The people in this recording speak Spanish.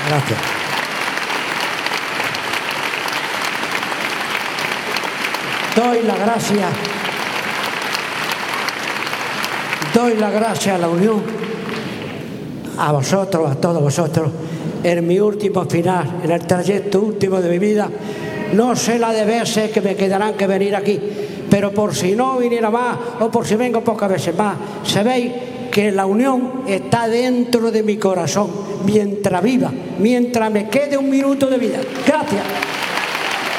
Gracias. Doy la gracia a la Unión, a vosotros, a todos vosotros, en mi último final, en el trayecto último de mi vida. No sé la de veces que me quedarán que venir aquí, pero por si no viniera más o por si vengo pocas veces más, sabéis que la Unión está dentro de mi corazón mientras viva, mientras me quede un minuto de vida. Gracias.